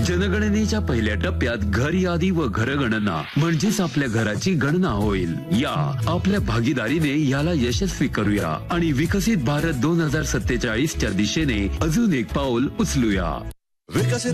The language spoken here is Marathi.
जनगणनेच्या पहिल्या टप्प्यात घर यादी व घरगणना म्हणजेच आपल्या घराची गणना होईल. या आपल्या भागीदारीने याला यशस्वी करूया आणि विकसित भारत 2047 च्या दिशेने अजून एक पाऊल उचलूया. विकसित